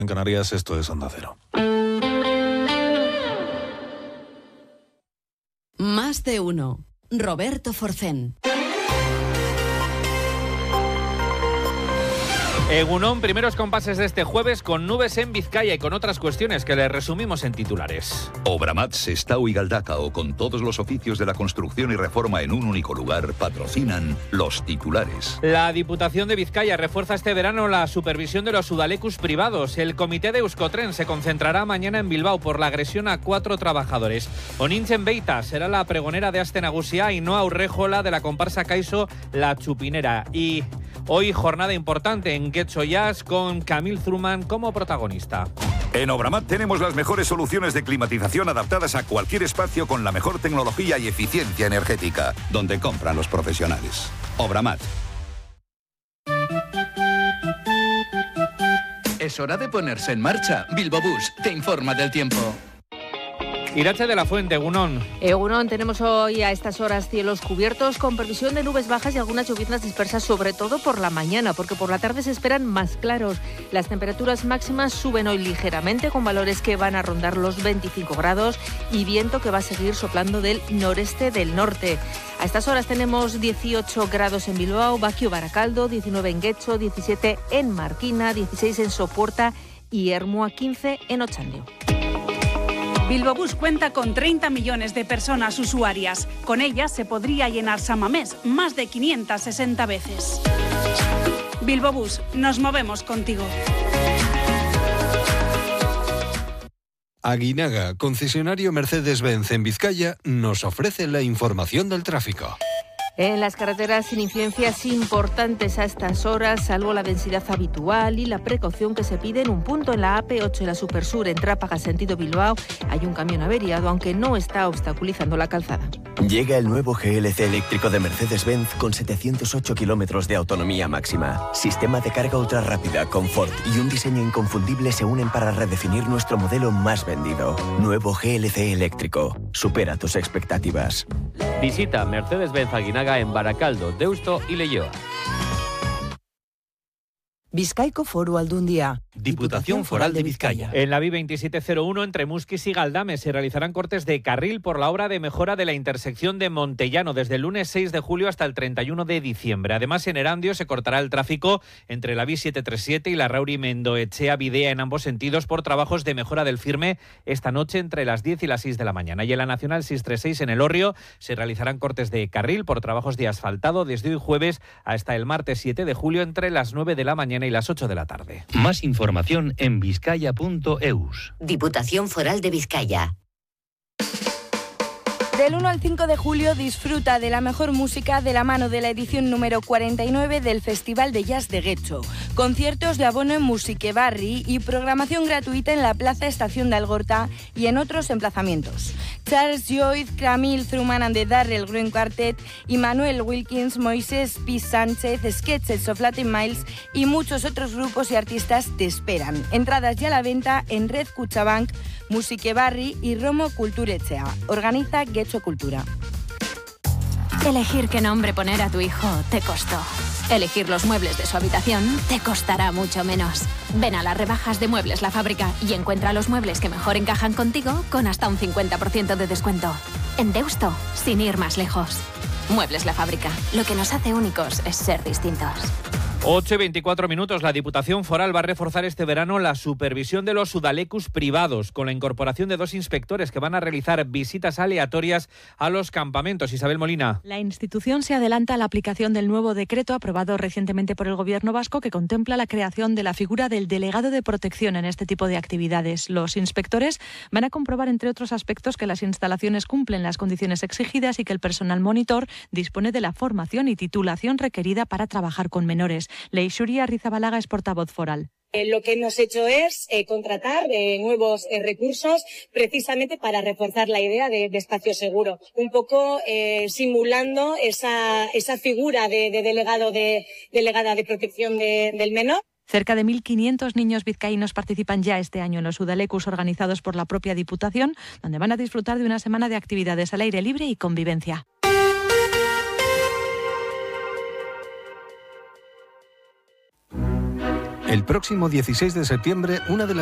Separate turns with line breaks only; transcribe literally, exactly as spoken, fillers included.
En Canarias, esto es Onda Cero.
Más de uno. Roberto Forcén.
Egunon, primeros compases de este jueves con nubes en Vizcaya y con otras cuestiones que les resumimos en titulares.
Obramat, Sestao y Galdacao, con todos los oficios de la construcción y reforma en un único lugar, patrocinan los titulares.
La Diputación de Vizcaya refuerza este verano la supervisión de los udalecus privados. El comité de Euskotren se concentrará mañana en Bilbao por la agresión a cuatro trabajadores. Onintzen Beita será la pregonera de Aste Nagusia y Noa Urrejola de la comparsa Caiso La Chupinera. Y hoy jornada importante en Getxo Jazz con Camille Truman como protagonista.
En Obramat tenemos las mejores soluciones de climatización adaptadas a cualquier espacio con la mejor tecnología y eficiencia energética, donde compran los profesionales. Obramat.
Es hora de ponerse en marcha. Bilbo Bus te informa del tiempo.
Irache de la Fuente, Egunon.
Egunon, tenemos hoy a estas horas cielos cubiertos con previsión de nubes bajas y algunas lloviznas dispersas, sobre todo por la mañana, porque por la tarde se esperan más claros. Las temperaturas máximas suben hoy ligeramente, con valores que van a rondar los veinticinco grados y viento que va a seguir soplando del noreste del norte. A estas horas tenemos dieciocho grados en Bilbao, Baquio, Baracaldo, diecinueve en Getxo, diecisiete en Marquina, dieciséis en Sopuerta y Ermua, quince en Otxandio.
Bilbo Bus cuenta con treinta millones de personas usuarias. Con ellas se podría llenar San Mamés más de quinientas sesenta veces. Bilbo Bus, nos movemos contigo.
Aguinaga, concesionario Mercedes-Benz en Vizcaya, nos ofrece la información del tráfico.
En las carreteras sin incidencias importantes a estas horas, salvo la densidad habitual y la precaución que se pide en un punto en la A P ocho, en la Supersur, en Trápaga, sentido Bilbao. Hay un camión averiado, aunque no está obstaculizando la calzada.
Llega el nuevo G L C eléctrico de Mercedes-Benz con setecientos ocho kilómetros de autonomía máxima. Sistema de carga ultra rápida, confort y un diseño inconfundible se unen para redefinir nuestro modelo más vendido. Nuevo G L C eléctrico. Supera tus expectativas.
Visita Mercedes-Benz Aguinaga en Baracaldo, Deusto y Leioa.
Bizkaiko Foru Aldundia.
Diputación Foral de Vizcaya. En la B veintisiete cero uno entre Musquis y Galdames se realizarán cortes de carril por la obra de mejora de la intersección de Montellano desde el lunes seis de julio hasta el treinta y uno de diciembre. Además, en Erandio se cortará el tráfico entre la B setecientos treinta y siete y la Rauri Mendoechea Bidea en ambos sentidos por trabajos de mejora del firme esta noche entre las diez y las seis de la mañana. Y en la Nacional seiscientos treinta y seis en El Orrio se realizarán cortes de carril por trabajos de asfaltado desde hoy jueves hasta el martes siete de julio entre las nueve de la mañana y las ocho de la tarde.
Más información en vizcaya punto eus.
Diputación Foral de Vizcaya.
Del uno al cinco de julio disfruta de la mejor música de la mano de la edición número cuarenta y nueve del Festival de Jazz de Getxo. Conciertos de abono en Musiquebarri y programación gratuita en la Plaza Estación de Algorta y en otros emplazamientos. Charles Joyce, Camille Truman and the Darrell Green Quartet, Immanuel Wilkins, Moisés Piz Sánchez, Sketches of Latin Miles y muchos otros grupos y artistas te esperan. Entradas ya a la venta en Red Cuchabank, Musiquebarri y Romo Kulturetxea. Organiza Getxo Cultura.
Elegir qué nombre poner a tu hijo te costó. Elegir los muebles de su habitación te costará mucho menos. Ven a las rebajas de Muebles La Fábrica y encuentra los muebles que mejor encajan contigo con hasta un cincuenta por ciento de descuento. En Deusto, sin ir más lejos. Muebles La Fábrica. Lo que nos hace únicos es ser distintos.
ocho y veinticuatro minutos. La Diputación Foral va a reforzar este verano la supervisión de los udalecus privados con la incorporación de dos inspectores que van a realizar visitas aleatorias a los campamentos. Isabel Molina.
La institución se adelanta a la aplicación del nuevo decreto aprobado recientemente por el Gobierno vasco que contempla la creación de la figura del delegado de protección en este tipo de actividades. Los inspectores van a comprobar, entre otros aspectos, que las instalaciones cumplen las condiciones exigidas y que el personal monitor dispone de la formación y titulación requerida para trabajar con menores. Leixuri Arrizabalaga es portavoz foral.
Eh, lo que hemos hecho es eh, contratar eh, nuevos eh, recursos precisamente para reforzar la idea de, de espacio seguro, un poco eh, simulando esa, esa figura de, de delegado de delegada de protección de, del menor.
Cerca de mil quinientos niños vizcaínos participan ya este año en los udalecus organizados por la propia Diputación, donde van a disfrutar de una semana de actividades al aire libre y convivencia.
El próximo dieciséis de septiembre, una de las